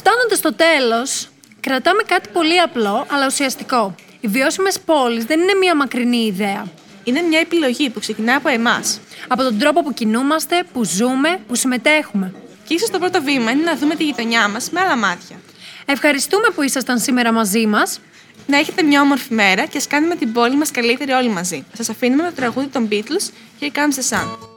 Φτάνοντας στο τέλος, κρατάμε κάτι πολύ απλό αλλά ουσιαστικό. Οι βιώσιμες πόλεις δεν είναι μια μακρινή ιδέα. Είναι μια επιλογή που ξεκινά από εμάς. Από τον τρόπο που κινούμαστε, που ζούμε, που συμμετέχουμε. Και ίσως το πρώτο βήμα είναι να δούμε τη γειτονιά μας με άλλα μάτια. Ευχαριστούμε που ήσασταν σήμερα μαζί μας. Να έχετε μια όμορφη μέρα και ας κάνουμε την πόλη μας καλύτερη όλοι μαζί. Σας αφήνουμε με το τραγούδι των Beatles, Here Comes the Sun.